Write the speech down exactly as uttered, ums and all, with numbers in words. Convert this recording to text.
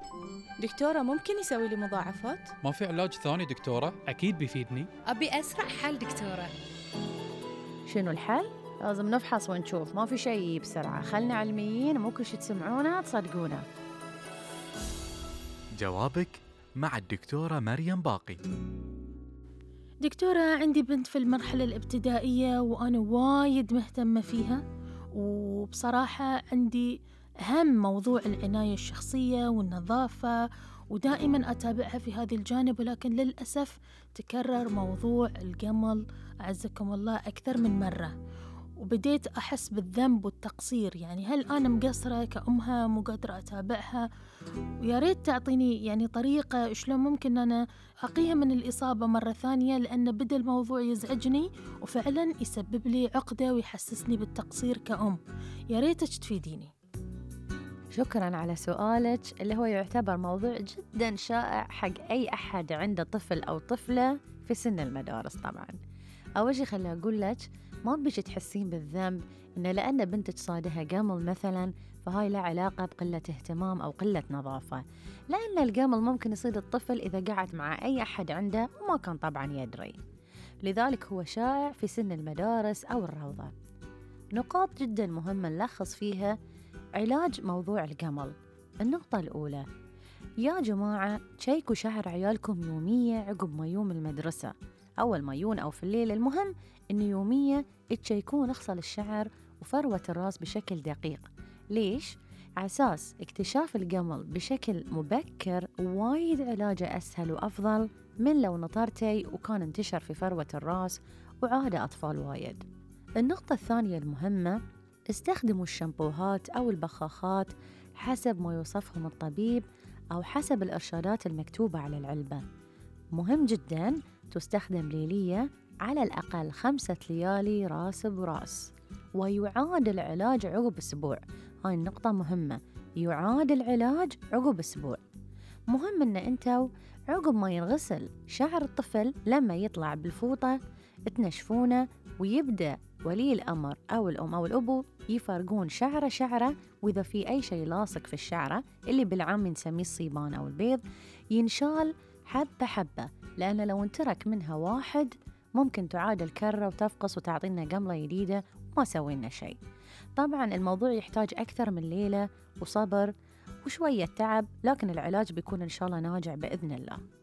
دكتورة ممكن يسوي لي مضاعفات؟ ما في علاج ثاني دكتورة؟ أكيد بيفيدني. أبي أسرع حل دكتورة. شنو الحل؟ لازم نفحص ونشوف، ما في شيء بسرعة، خلنا علميين، مو كل شي تسمعونه تصدقونه. جوابك مع الدكتورة مريم باقي. دكتورة، عندي بنت في المرحلة الابتدائية وأنا وايد مهتمة فيها، وبصراحة عندي أهم موضوع العناية الشخصية والنظافة، ودائما أتابعها في هذا الجانب، ولكن للأسف تكرر موضوع القمل أعزكم الله أكثر من مرة، وبديت أحس بالذنب والتقصير. يعني هل أنا مقصرة كأمها مو قادرة أتابعها؟ ويا ريت تعطيني يعني طريقة شلون ممكن أنا أقيها من الإصابة مرة ثانية، لأن بدأ الموضوع يزعجني وفعلا يسبب لي عقدة ويحسسني بالتقصير كأم. يا ريتك تفيديني. شكراً على سؤالك اللي هو يعتبر موضوع جداً شائع حق أي أحد عنده طفل أو طفلة في سن المدارس. طبعاً أول شي خلي أقول لك ما بيجي تحسين بالذنب إن لأن بنتك صادها قمل مثلاً فهاي لا علاقة بقلة اهتمام أو قلة نظافة، لأن القمل ممكن يصيد الطفل إذا قعد مع أي أحد عنده وما كان طبعاً يدري، لذلك هو شائع في سن المدارس أو الروضة. نقاط جداً مهمة نلخص فيها علاج موضوع القمل. النقطة الأولى، يا جماعة تشيكوا شعر عيالكم يومية عقب ما يوم المدرسة، أول ما يون أو في الليل، المهم إنه يومية تشيكون نخصل الشعر وفروة الراس بشكل دقيق. ليش؟ عساس اكتشاف القمل بشكل مبكر وايد علاجه أسهل وأفضل من لو نطرتي وكان انتشر في فروة الراس وعاد أطفال وايد. النقطة الثانية المهمة، استخدموا الشامبوهات أو البخاخات حسب ما يوصفهم الطبيب أو حسب الإرشادات المكتوبة على العلبة. مهم جداً تستخدم ليلية على الأقل خمسة ليالي راس براس، ويعاد العلاج عقب أسبوع. هاي النقطة مهمة، يعاد العلاج عقب أسبوع. مهم إن أنتوا عقب ما ينغسل شعر الطفل لما يطلع بالفوطة تنشفونه، ويبدأ ولي الأمر أو الأم أو الأبو يفرقون شعرة شعرة، وإذا في أي شيء لاصق في الشعرة اللي بالعام نسميه الصيبان أو البيض ينشال حبة حبة، لأن لو انترك منها واحد ممكن تعاد الكرة وتفقس وتعطينا قملة جديدة وما سوينا شيء. طبعا الموضوع يحتاج أكثر من ليلة وصبر وشوية تعب، لكن العلاج بيكون إن شاء الله ناجع بإذن الله.